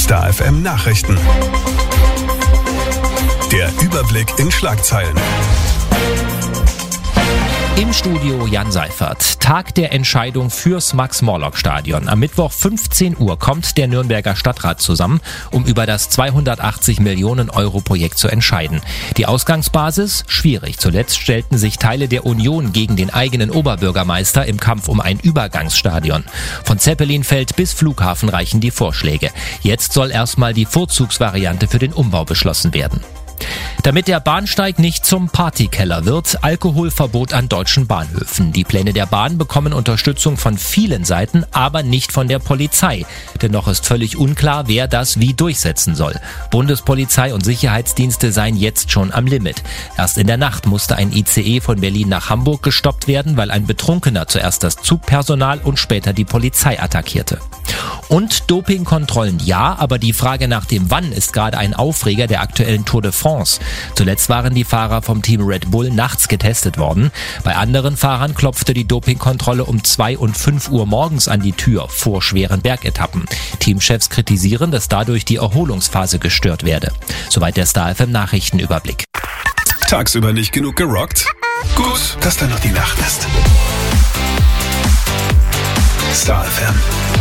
Star FM Nachrichten. Der Überblick in Schlagzeilen. Im Studio Jan Seifert. Tag der Entscheidung fürs Max-Morlock-Stadion. Am Mittwoch 15 Uhr kommt der Nürnberger Stadtrat zusammen, um über das 280 Millionen Euro Projekt zu entscheiden. Die Ausgangsbasis? Schwierig. Zuletzt stellten sich Teile der Union gegen den eigenen Oberbürgermeister im Kampf um ein Übergangsstadion. Von Zeppelinfeld bis Flughafen reichen die Vorschläge. Jetzt soll erstmal die Vorzugsvariante für den Umbau beschlossen werden. Damit der Bahnsteig nicht zum Partykeller wird, Alkoholverbot an deutschen Bahnhöfen. Die Pläne der Bahn bekommen Unterstützung von vielen Seiten, aber nicht von der Polizei. Denn noch ist völlig unklar, wer das wie durchsetzen soll. Bundespolizei und Sicherheitsdienste seien jetzt schon am Limit. Erst in der Nacht musste ein ICE von Berlin nach Hamburg gestoppt werden, weil ein Betrunkener zuerst das Zugpersonal und später die Polizei attackierte. Und Dopingkontrollen ja, aber die Frage nach dem Wann ist gerade ein Aufreger der aktuellen Tour de France. Zuletzt waren die Fahrer vom Team Red Bull nachts getestet worden. Bei anderen Fahrern klopfte die Dopingkontrolle um 2 und 5 Uhr morgens an die Tür vor schweren Bergetappen. Teamchefs kritisieren, dass dadurch die Erholungsphase gestört werde. Soweit der Star FM Nachrichtenüberblick. Tagsüber nicht genug gerockt? Gut, dass da noch die Nacht ist. Star FM.